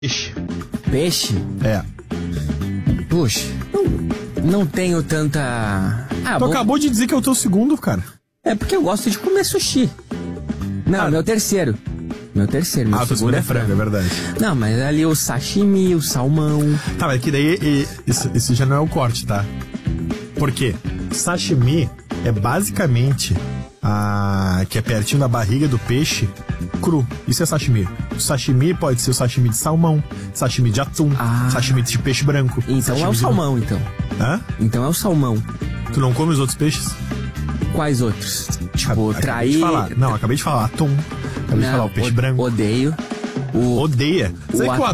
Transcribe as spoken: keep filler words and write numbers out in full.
Peixe. Peixe? É. Puxa, não, não tenho tanta... Ah, tu bom, acabou de dizer que é o teu segundo, cara. é porque eu gosto de comer sushi. Não, Ah. meu terceiro. Meu terceiro, meu Ah, o teu segundo é frango, é verdade. Não, mas ali o sashimi, o salmão... Tá, mas que daí e, esse, esse já não é o corte, tá? Por quê? Sashimi é basicamente a que é pertinho da barriga do peixe cru. Isso é sashimi. O sashimi pode ser o sashimi de salmão, sashimi de atum, Ah. sashimi de peixe branco. Então sashimi é o de- salmão, então. Hã? Então é o salmão. Tu não come os outros peixes? Quais outros? Tipo, Acabei trair... de falar. Não, acabei de falar atum. Acabei de Não, falar o peixe o- branco. Odeio. O... Odeia. Sabe o que o